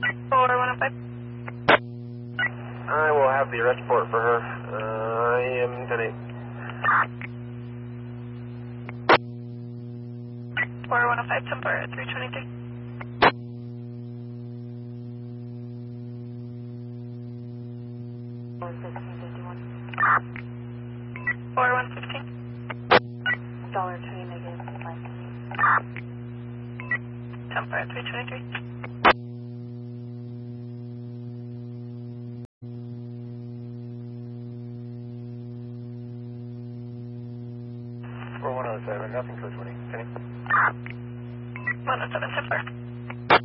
4105. I will have the arrest report for her. I am 10-8. 4105, Temper at 323. 4115. $1.20 negative. Temper at 323. 4107, nothing code 20. Kenny? 107, Temper.